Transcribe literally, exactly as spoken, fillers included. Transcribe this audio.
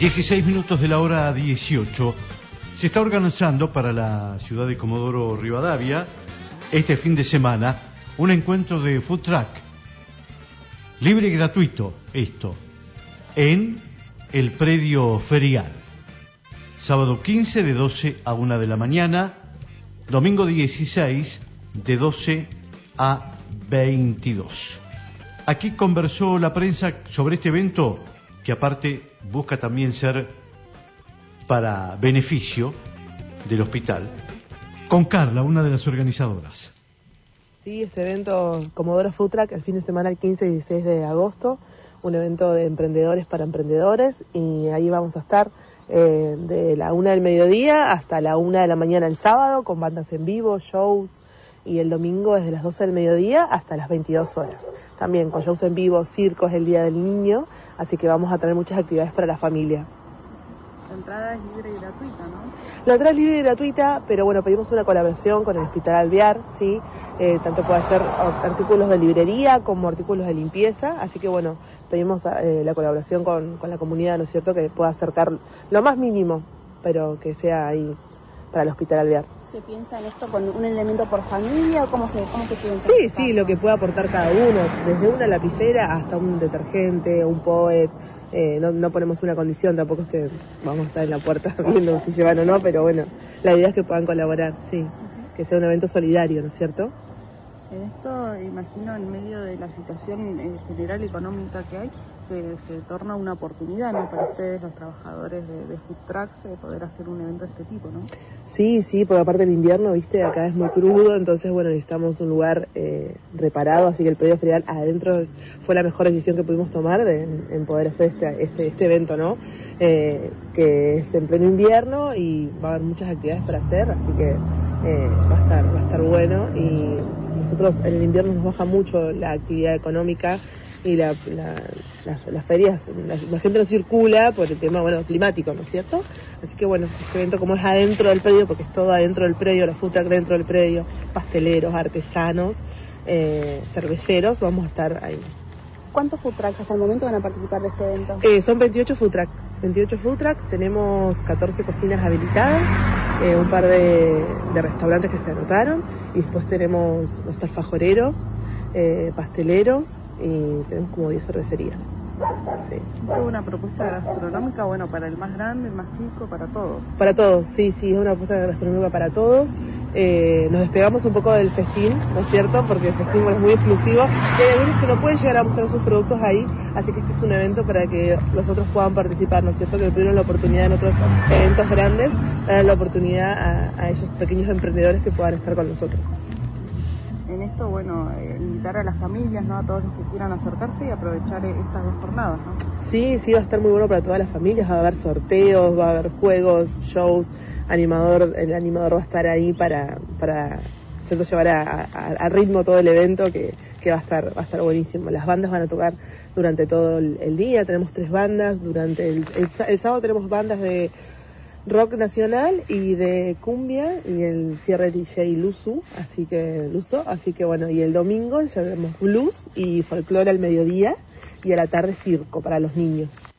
dieciséis minutos de la hora dieciocho. Se está organizando para la ciudad de Comodoro Rivadavia este fin de semana un encuentro de food truck libre y gratuito, esto, en el predio ferial. Sábado quince de doce a una de la mañana, domingo dieciséis de doce a veintidós. Aquí conversó la prensa sobre este evento, que aparte busca también ser para beneficio del hospital, con Carla, una de las organizadoras. Sí, este evento Comodoro Food Truck el fin de semana el quince y dieciséis de agosto, un evento de emprendedores para emprendedores, y ahí vamos a estar eh, de la una del mediodía hasta la una de la mañana el sábado, con bandas en vivo, shows, y el domingo desde las doce del mediodía hasta las veintidós horas. También con shows en vivo, circos, el Día del Niño, así que vamos a tener muchas actividades para la familia. La entrada es libre y gratuita, ¿no? La entrada es libre y gratuita, pero bueno, pedimos una colaboración con el Hospital Alvear, ¿sí? Eh, tanto puede ser artículos de librería como artículos de limpieza, así que bueno, pedimos eh, la colaboración con, con la comunidad, ¿no es cierto?, que pueda acercar lo más mínimo, pero que sea ahí para el Hospital Alvear. ¿Se piensa en esto con un elemento por familia o cómo se, cómo se piensa? Sí, en este sí, caso? lo que pueda aportar cada uno, desde una lapicera hasta un detergente, un poet. Eh, no, no ponemos una condición, tampoco es que vamos a estar en la puerta viendo si llevan o no, pero bueno, la idea es que puedan colaborar, sí, uh-huh. Que sea un evento solidario, ¿no es cierto? En esto, imagino, en medio de la situación eh, general económica que hay, se, se torna una oportunidad, ¿no?, para ustedes, los trabajadores de, de food trucks, de poder hacer un evento de este tipo, ¿no? Sí, sí, porque aparte del invierno, viste, acá es muy crudo, entonces, bueno, necesitamos un lugar eh, reparado, así que el predio ferial adentro es, fue la mejor decisión que pudimos tomar de, en, en poder hacer este, este, este evento, ¿no? Eh, que es en pleno invierno y va a haber muchas actividades para hacer, así que eh, va a estar, va a estar bueno, y nosotros en el invierno nos baja mucho la actividad económica y la, la, las, las ferias, la, la gente no circula por el tema, bueno, climático, ¿no es cierto? Así que bueno, este evento como es adentro del predio, porque es todo adentro del predio, la food truck dentro del predio, pasteleros, artesanos, eh, cerveceros, vamos a estar ahí. ¿Cuántos food trucks hasta el momento van a participar de este evento? Eh, son veintiocho food truck, veintiocho food truck, tenemos catorce cocinas habilitadas, eh, un par de, de restaurantes que se anotaron, y después tenemos los alfajoreros, eh, pasteleros, y tenemos como diez cervecerías. Sí. ¿Es una propuesta gastronómica, bueno, para el más grande, el más chico, para todos? Para todos, sí, sí, es una propuesta gastronómica para todos. Eh, nos despegamos un poco del festín, ¿no es cierto?, porque el festín es muy exclusivo y hay algunos que no pueden llegar a mostrar sus productos ahí, así que este es un evento para que los otros puedan participar, ¿no es cierto?, que no tuvieron la oportunidad en otros eventos grandes, dar la oportunidad a, a esos pequeños emprendedores que puedan estar con nosotros. En esto, bueno, eh, invitar a las familias, ¿no?, a todos los que quieran acercarse y aprovechar estas dos jornadas, ¿no? Sí, sí, va a estar muy bueno para todas las familias, va a haber sorteos, va a haber juegos, shows, animador, el animador va a estar ahí para, para hacerlo llevar a, a, a ritmo todo el evento, que, que va a estar, va a estar buenísimo. Las bandas van a tocar durante todo el, el día, tenemos tres bandas, durante el, el, el sábado tenemos bandas de rock nacional y de cumbia, y el cierre D J Luzu, así que Luzo, así que bueno, y el domingo ya tenemos blues y folclore al mediodía, y a la tarde circo para los niños.